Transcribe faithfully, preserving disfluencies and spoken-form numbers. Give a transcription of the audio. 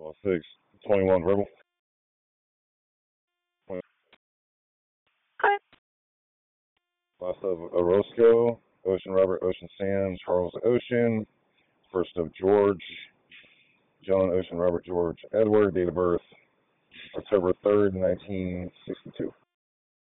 six, twenty-one Rebel. Last of Orozco, Ocean Robert, Ocean Sam, Charles Ocean. First of George, John Ocean Robert George Edward. Date of birth October third, nineteen sixty-two.